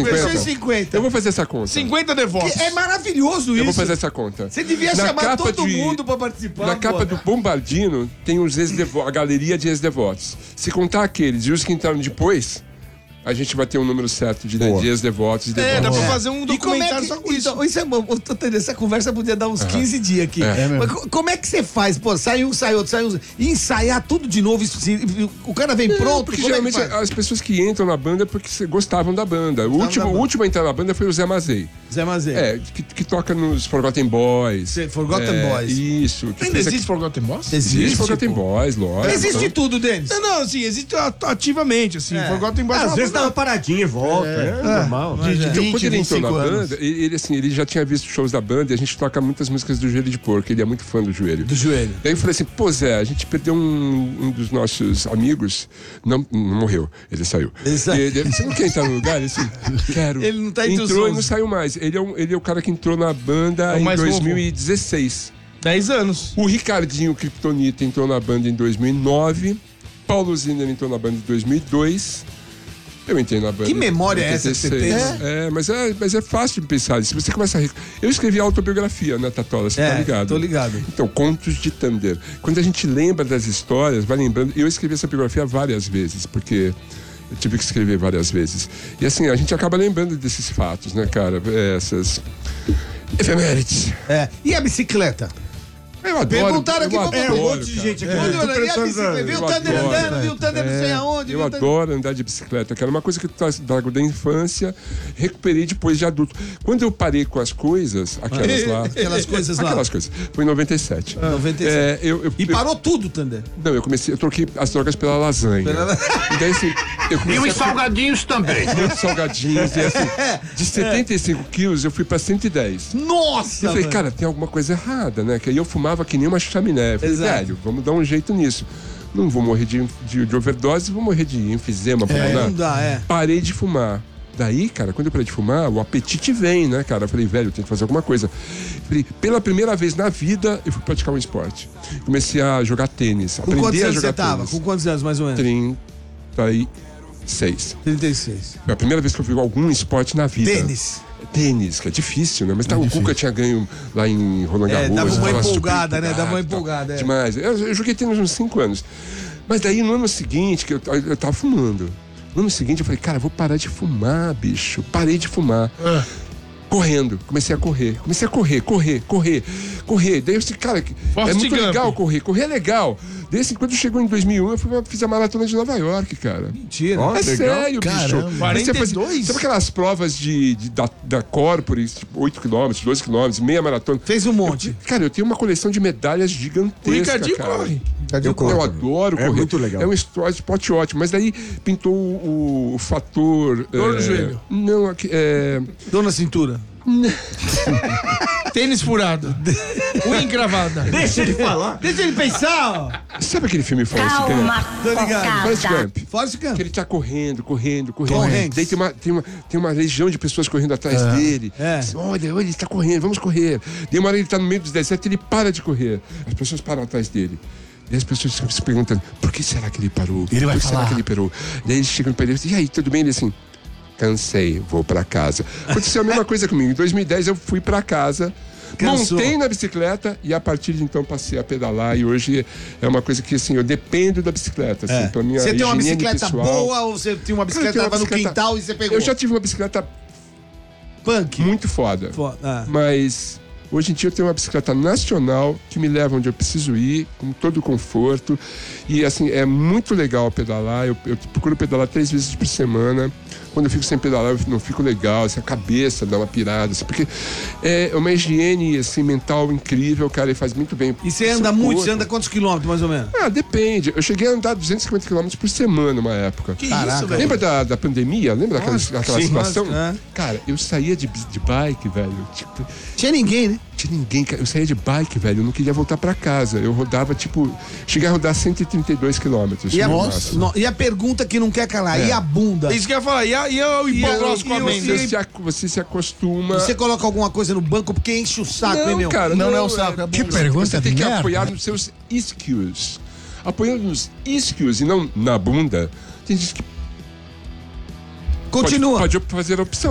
150. Eu vou fazer essa conta. 50 devotos. É maravilhoso isso. Eu vou fazer essa conta. Você devia Na chamar capa todo de- mundo pra participar. Na capa pô. do Bombardino tem os a galeria de ex-devotos. Se contar aqueles e os que entraram depois, a gente vai ter um número certo de ex-devotos e devotos. Dá pra fazer um E como é documentário que, só com isso. então, isso é bom. Eu tô entendendo, essa conversa podia dar uns 15 dias aqui. Mas como é que você faz? Pô, sai um, sai outro, sai um. E ensaiar tudo de novo. O cara vem pronto. Porque como é que geralmente faz? as pessoas que entram na banda é porque gostavam da banda. O último a entrar na banda foi o Zé Mazei. Zé Mazei. Que toca nos Forgotten Boys. Forgotten Boys. Isso. Ainda existe Forgotten Boys? Existe Forgotten Boys, lógico. Existe tudo, Denis. Não, assim, existe ativamente, assim. Forgotten Boys. Às vezes dá uma paradinha e volta, né? Normal. Mas é. Então, quando ele entrou na 25 anos. banda, ele já tinha visto shows da banda e a gente toca muitas músicas do Joelho de Porco. Ele é muito fã do Joelho. Do Joelho. Daí eu falei assim, pô Zé, a gente perdeu um dos nossos amigos, não morreu, ele saiu. Exato. Ele, você não quer entrar no lugar? Ele assim, quero. Ele não tá entre os Entrou e 11. não saiu mais. Ele é o cara que entrou na banda É o em mais novo. 2016. 10 anos. O Ricardinho Kryptonita entrou na banda em 2009. Paulo Ziner entrou na banda em 2002. Eu entrei na banda. Que memória em é essa que você tem, 86. Mas é fácil de pensar. Se você começa a. Eu escrevi autobiografia, né, Tatola? Você tá ligado? Tô ligado. Então, Contos de Thunder. Quando a gente lembra das histórias, vai lembrando. Eu escrevi essa biografia várias vezes, porque eu tive que escrever várias vezes. E assim, a gente acaba lembrando desses fatos, né, cara? Essas efemérides. E a bicicleta? Eu adoro. Perguntaram aqui eu pra adoro, Um monte de cara. gente aqui. E a Tô bicicleta? Viu o Eu Thunder adoro. andando, viu o Thunder não sei aonde. Eu viu o Thunder- adoro andar de bicicleta, que era uma coisa que eu trago da infância, recuperei depois de adulto. Quando eu parei com as coisas, aquelas lá. Aquelas coisas lá. Aquelas coisas. Foi em 97. 97. E parou tudo, Thunder. Não, eu troquei as drogas pela lasanha. E daí assim, eu comecei E os salgadinhos também. muitos salgadinhos. E assim, de 75 quilos eu fui pra 110. Nossa! Eu falei, mano. cara, tem alguma coisa errada, né? Que aí eu fumava que nem uma chaminé. Eu falei, Exato. velho, vamos dar um jeito nisso. Não vou morrer de overdose, vou morrer de enfisema pulmonar. não dá, Parei de fumar. Daí, cara, quando eu parei de fumar, o apetite vem, né, cara? Eu falei, velho, eu tenho que fazer alguma coisa. Falei, pela primeira vez na vida, eu fui praticar um esporte. Comecei a jogar tênis. Com quantos Aprendi a anos jogar você tava? tênis. Com quantos anos, mais ou menos? 36. 36. Foi a primeira vez que eu vi algum esporte na vida. Tênis, que é difícil, né? Mas o Cuca tinha ganho lá em Roland Garros. dava uma tava super empolgada, né? empolgado, Dava uma tal. empolgada, Demais. Eu joguei tênis uns 5 anos. Mas daí, no ano seguinte, que eu tava fumando. No ano seguinte, eu falei, cara, eu vou parar de fumar, bicho. Parei de fumar. Correndo. Comecei a correr. Correr. Daí eu disse, cara, é Forrest muito Gump. legal correr. Correr é legal. Daí, assim, quando chegou em 2001, eu fiz a maratona de Nova York, cara. Mentira. Ó, É legal. sério, Caramba. bicho. 42? Sabe aquelas provas da Corpore, tipo 8 km, 12 km, meia maratona? Fez um monte. Cara, eu tenho uma coleção de medalhas gigantesca, O Ricardinho cara. corre. Eu adoro correr. muito legal. É um esporte ótimo. Mas daí pintou o fator... Dor no joelho. Não, Dona cintura. Tênis furado. Unha encravada. Deixa ele falar. Deixa ele pensar, ó. sabe aquele filme Forrest Gump? Calma, Tô ligado. Forrest focada. Gump. Forrest Gump. Que ele tá correndo. Tom Hanks. Daí tem uma legião de pessoas correndo atrás dele. É. Olha, ele tá correndo, vamos correr. Daí uma hora ele tá no meio dos desertos, ele para de correr. As pessoas param atrás dele. E as pessoas ficam se perguntando, por que será que ele parou? Ele vai por que será falar. que ele parou? Daí eles chegam pra ele e dizem, e aí, tudo bem? Ele assim, cansei, vou pra casa. Aconteceu a mesma coisa comigo. Em 2010 eu fui pra casa, Cansou. montei na bicicleta e a partir de então passei a pedalar. E hoje é uma coisa que assim, eu dependo da bicicleta. Assim, pra minha Você tem uma higiene bicicleta pessoal. boa ou você tem uma bicicleta que tenho uma tava no bicicleta- quintal e você pegou? Eu já tive uma bicicleta Punk. muito foda. Mas hoje em dia eu tenho uma bicicleta nacional que me leva onde eu preciso ir, com todo conforto. E assim, é muito legal pedalar. Eu procuro pedalar 3 vezes por semana. Quando eu fico sem pedalar, eu não fico legal, assim, a cabeça dá uma pirada, assim, porque é uma higiene assim, mental incrível, cara, e faz muito bem. E você pro anda seu muito? corpo. Você anda quantos quilômetros, mais ou menos? Ah, depende. Eu cheguei a andar 250 km por semana uma época. Que Caraca. isso, velho? Lembra da pandemia? Lembra daquela sim, situação? nossa, Cara, eu saía de bike, velho. Tipo, Tinha ninguém, né? tinha ninguém, cara. Eu saía de bike, velho. Eu não queria voltar pra casa. Eu rodava, tipo... Cheguei a rodar 132 quilômetros. E a, no máximo. e a pergunta que não quer calar, e a bunda? Isso que eu ia falar. E o hipoglós com a amêndoa? Você se acostuma... Você coloca alguma coisa no banco porque enche o saco, hein, meu? cara, Não é o saco, é a Que bunda. pergunta Você de tem que merda. apoiar nos seus isquios. Apoiando nos isquios e não na bunda, tem gente que Continua. pode fazer a opção.